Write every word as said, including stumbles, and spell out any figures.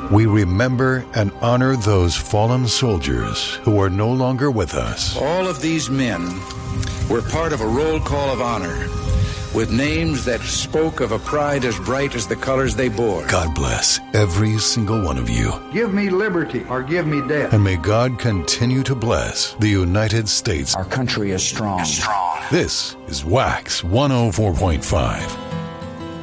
we remember and honor those fallen soldiers who are no longer with us. All of these men were part of a roll call of honor with names that spoke of a pride as bright as the colors they bore. God bless every single one of you. Give me liberty or give me death. And may God continue to bless the United States. Our country is strong. Strong. This is Wax one oh four point five.